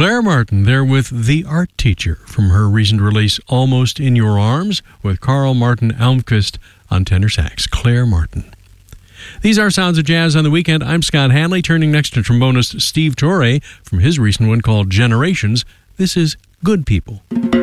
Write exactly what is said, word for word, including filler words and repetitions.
Claire Martin there with The Art Teacher from her recent release Almost in Your Arms with Carl Martin Almquist on tenor sax. Claire Martin. These are Sounds of Jazz on the Weekend. I'm Scott Hanley, turning next to trombonist Steve Torre from his recent one called Generations. This is Good People.